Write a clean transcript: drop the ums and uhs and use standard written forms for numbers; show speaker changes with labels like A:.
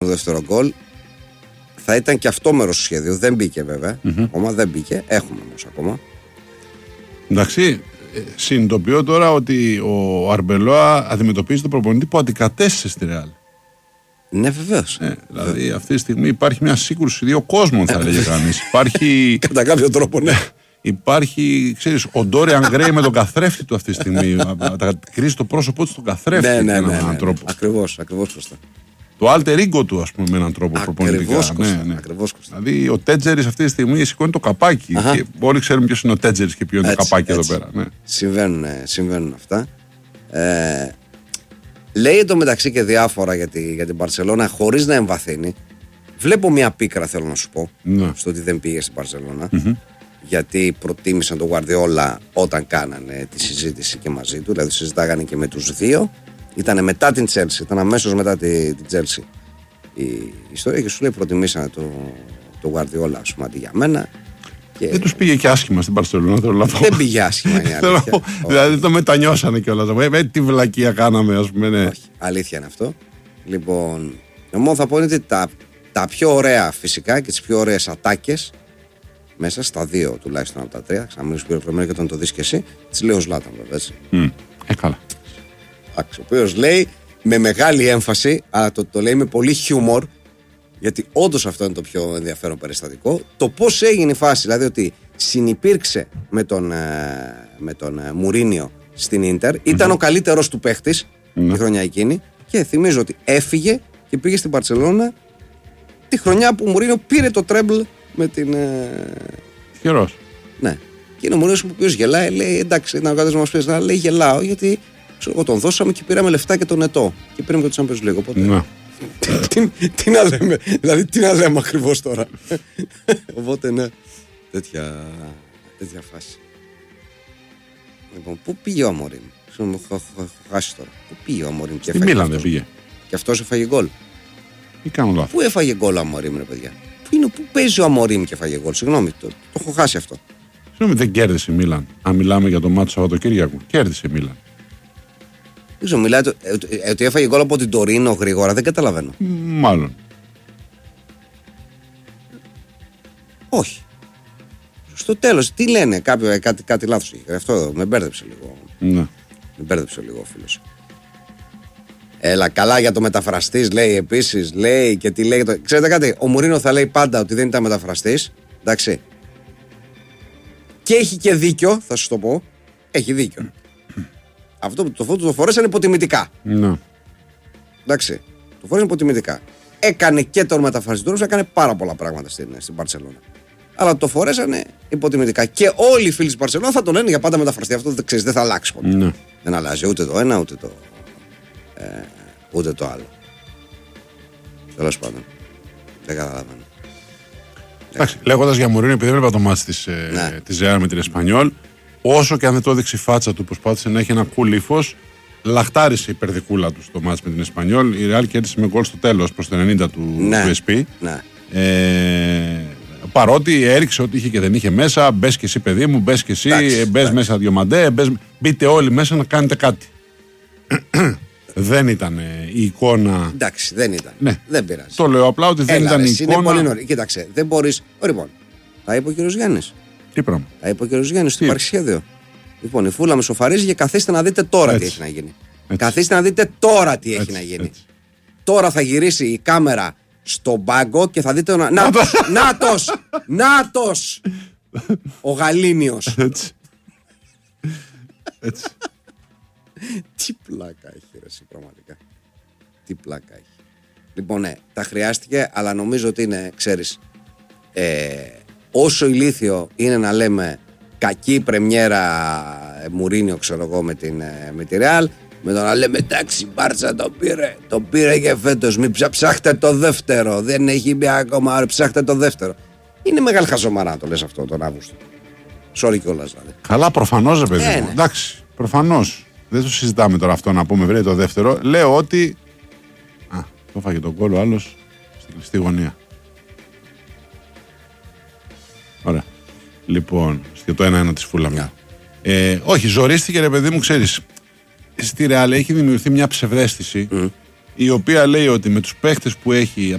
A: δεύτερο γκολ. Θα ήταν και αυτό μέρος του σχέδιου. Δεν μπήκε βέβαια. Ακόμα δεν μπήκε. Έχουμε όμως ακόμα.
B: Εντάξει, συνειδητοποιώ τώρα ότι ο Αρμπελόα αντιμετωπίζει τον προπονητή που αντικατέστησε στη Ρεάλ.
A: Ναι, βεβαίως.
B: Δηλαδή αυτή τη στιγμή υπάρχει μια σύγκρουση δύο κόσμων, θα έλεγε κανείς. Υπάρχει.
A: Κατά κάποιο τρόπο, ναι.
B: Υπάρχει, ξέρεις, ο Ντόριαν Γκρέι με τον καθρέφτη του αυτή τη στιγμή. Κρίζει το πρόσωπό του στον καθρέφτη.
A: Ναι. Ακριβώς σωστά.
B: Το alter ego του, ας πούμε, με έναν τρόπο προπονητικά.
A: Ακριβώς.
B: Δηλαδή, ο Τέτζερης αυτή τη στιγμή σηκώνει το καπάκι. Και όλοι ξέρουμε ποιος είναι ο Τέτζερης και ποιο είναι το καπάκι εδώ πέρα. Ναι.
A: Συμβαίνουν αυτά. Λέει εντωμεταξύ και διάφορα για την Μπαρσελόνα χωρίς να εμβαθύνει. Βλέπω μια πίκρα, θέλω να σου πω, στο ότι δεν πήγε στην Μπαρσελόνα. Γιατί προτίμησαν τον Γουαρδιόλα όταν κάνανε τη συζήτηση και μαζί του. Δηλαδή, συζητάγανε και με τους δύο. Ήταν μετά την Chelsea, ήταν αμέσως μετά την Chelsea η ιστορία και σου λέει προτιμήσανε το Guardiola, ας πούμε, αντί για μένα. Και...
B: Δεν τους πήγε και άσχημα στην Μπαρσελόνα, θέλω να πω.
A: Δεν πήγε άσχημα, είναι αλήθεια.
B: Δηλαδή το μετανιώσανε κιόλας. Τι βλακεία κάναμε, ας πούμε. Ναι.
A: Όχι, αλήθεια είναι αυτό. Λοιπόν, μόνο θα πω είναι ότι τα πιο ωραία φυσικά και τις πιο ωραίες ατάκες μέσα στα δύο τουλάχιστον από τα τρία, ξαναμιλήσω πιο λεπτομέρεια και όταν το δεις και εσύ, τις λέει ο Ζλάταν, βέβαια, έτσι.
B: Καλά.
A: Ο οποίος λέει με μεγάλη έμφαση, αλλά το λέει με πολύ χιούμορ, γιατί όντως αυτό είναι το πιο ενδιαφέρον περιστατικό, το πώς έγινε η φάση, δηλαδή ότι συνυπήρξε με τον Μουρίνιο στην Ίντερ, ήταν ο καλύτερος του παίχτης τη χρονιά εκείνη και θυμίζω ότι έφυγε και πήγε στην Μπαρσελόνα τη χρονιά που ο Μουρίνιο πήρε το τρέμπλ με την...
B: Χειρός.
A: Ναι. Και είναι ο Μουρίνιος που οποίος γελάει, λέει εντάξει, ήταν ο καλύτερος μας παίχτης, αλλά λέει γελάω γιατί εγώ τον δώσαμε και πήραμε λεφτά και τον ετώ. Και πήραμε και τον Champions League. Οπότε. Τι να λέμε, δηλαδή τι να λέμε ακριβώς τώρα. Οπότε ναι, τέτοια φάση. Λοιπόν, πού πήγε ο Αμορίμ? Έχω χάσει τώρα. Πού πήγε ο Αμορίμ?
B: Στη Μίλαν δεν πήγε.
A: Και αυτός έφαγε γκολ.
B: Ή κάνω λάθος?
A: Πού έφαγε γκολ ο Αμορίμ, ρε παιδιά? Πού παίζει ο Αμορίμ και έφαγε γκολ? Συγγνώμη, το έχω χάσει αυτό.
B: Συγγνώμη, δεν κέρδισε η Μίλαν. Αν μιλάμε για το μάτσο Σαββατοκύριακο, κέρδισε η Μίλαν.
A: Δεν ξέρω, μιλάτε ότι έφαγε γκολ από την Τωρίνο γρήγορα, δεν καταλαβαίνω.
B: Μάλλον.
A: Όχι. Στο τέλος, τι λένε, κάτι λάθος είχε. Αυτό εδώ, με μπέρδεψε λίγο.
B: Ναι.
A: Με μπέρδεψε λίγο ο φίλος. Έλα, καλά για το μεταφραστής, λέει επίσης, λέει και τι λέει. Ξέρετε κάτι, ο Μουρίνο θα λέει πάντα ότι δεν ήταν μεταφραστής. Εντάξει. Και έχει και δίκιο, θα σου το πω. Έχει δίκιο. Αυτό που το φορέσανε υποτιμητικά.
B: Ναι.
A: Εντάξει. Το φορέσανε υποτιμητικά. Έκανε και τον μεταφραστή του, έκανε πάρα πολλά πράγματα στην Μπαρσελόνα. Αλλά το φορέσανε υποτιμητικά. Και όλοι οι φίλοι της Μπαρσελόνα θα το λένε για πάντα μεταφραστή. Αυτό δεν θα αλλάξει ποτέ.
B: Ναι.
A: Δεν αλλάζει ούτε το ένα ούτε το άλλο. Τέλος πάντων. Δεν καταλαβαίνω.
B: Εντάξει, λέγοντας για Μουρίνιο, επειδή έβλεπα το μάτς της Ρεάλ με την Εσπανιόλ, όσο και αν δεν το έδειξε η φάτσα του, προσπάθησε να έχει ένα cool ύφος, λαχτάρισε η περδικούλα του στο μάτς με την Εσπανιόλ. Η Ρεάλ κέρδισε με γκολ στο τέλος προς το 90 του SP.
A: Ναι.
B: Παρότι έριξε ό,τι είχε και δεν είχε μέσα, μπες και εσύ παιδί μου, μπες και εσύ, μπες μέσα Διομαντέ, μπείτε όλοι μέσα να κάνετε κάτι. Δεν ήταν η εικόνα.
A: Εντάξει, δεν ήταν.
B: Ναι.
A: Δεν πειράζει.
B: Το λέω απλά ότι δεν ήταν η εικόνα.
A: Είναι πολύ νωρίς. Κοίταξε, δεν μπορείς. Λοιπόν, θα είπε ο κύριος Γιάννης.
B: Τι πράγμα?
A: Θα είπε ο κύριος Γιάννης ότι υπάρχει σχέδιο. Λοιπόν, η Φούλα με σοφαρίζει και καθίστε να δείτε τώρα τι έχει να γίνει. Καθίστε να δείτε τώρα τι έχει να γίνει. Τώρα θα γυρίσει η κάμερα στον πάγκο και θα δείτε. Νάτος! Ο Γαλήνιος.
B: Έτσι.
A: Τι πλάκα έχει, ρε, πραγματικά. Τι πλάκα έχει. Λοιπόν, ναι, τα χρειάστηκε, αλλά νομίζω ότι είναι, ξέρεις, όσο ηλίθιο είναι να λέμε κακή πρεμιέρα Μουρίνιο, ξέρω εγώ, με τη Ρεάλ, με το να λέμε εντάξει, Μπάρτσα το πήρε και φέτος, μην ψάχτε το δεύτερο, δεν έχει μπει ακόμα, ψάχτε το δεύτερο. Είναι μεγάλη χαζομαρά να το λες αυτό τον Αύγουστο. Sorry κιόλας δηλαδή.
B: Καλά, προφανώς, ρε παιδί μου.
A: Ναι.
B: Εντάξει, προφανώς. Δεν το συζητάμε τώρα αυτό να πούμε, βρει το δεύτερο. Λέω ότι. Το φάγε τον κόλλο άλλος στην κλειστή γωνία. Ωραία. Λοιπόν, στο το 1-1 της Φούλαμ. Όχι, ζορίστηκε, ρε παιδί μου, ξέρεις. Στη Ρεάλ έχει δημιουργηθεί μια ψευδαίσθηση η οποία λέει ότι με τους παίχτες που έχει